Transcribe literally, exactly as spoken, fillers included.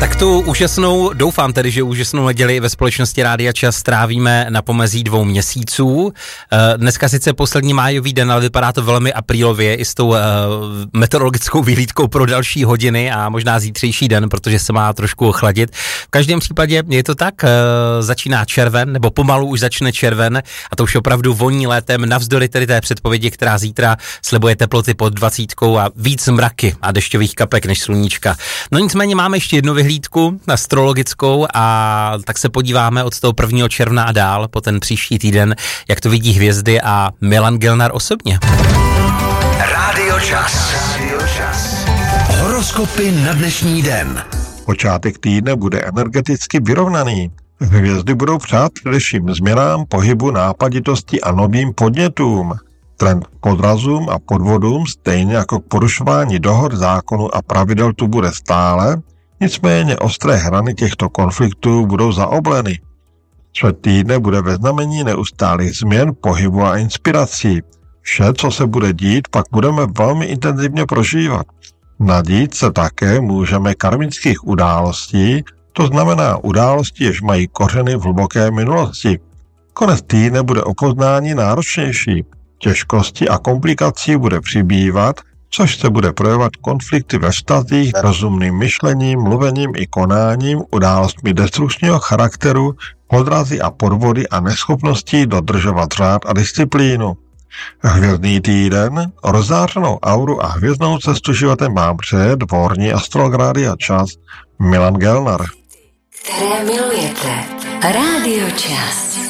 Tak tu úžasnou, doufám tedy, že úžasnou neděli ve společnosti Rádia Čas strávíme na pomezí dvou měsíců. Dneska sice poslední májový den, ale vypadá to velmi aprílově i s tou meteorologickou vyhlídkou pro další hodiny a možná zítřejší den, protože se má trošku ochladit. V každém případě je to tak, začíná červen, nebo pomalu už začne červen a to už opravdu voní létem, navzdory tedy té předpovědi, která zítra slibuje teploty pod dvacítkou a víc mraky a dešťových kapek než sluníčka. No nicméně máme ještě jednu vyhlídku astrologickou a tak se podíváme od toho prvního června a dál po ten příští týden, jak to vidí hvězdy a Milan Gelnar osobně. Rádio Čas. Horoskopy na dnešní den. Počátek týdne bude energeticky vyrovnaný. Hvězdy budou přát především změnám, pohybu, nápaditosti a novým podnětům. Trend k podrazům a podvodům, stejně jako k porušování dohod, zákonů a pravidel tu bude stále, nicméně ostré hrany těchto konfliktů budou zaobleny. Čtvrt týdne bude ve znamení neustálých změn, pohybu a inspirací. Vše, co se bude dít, pak budeme velmi intenzivně prožívat. Nadít se také můžeme karmických událostí, to znamená událostí, jež mají kořeny v hluboké minulosti. Konec týdne bude o poznání náročnější. Těžkosti a komplikací bude přibývat, což se bude projevovat konflikty ve vztazích, rozumným myšlením, mluvením i konáním, událostmi destrukčního charakteru, podrazy a podvody a neschopností dodržovat řád a disciplínu. Hvězdný týden, rozzářenou auru a hvězdnou cestu životem vám přeje dvorní astrolog Rádia Čas Milan Gelnar. Které milujete. Rádio Čas.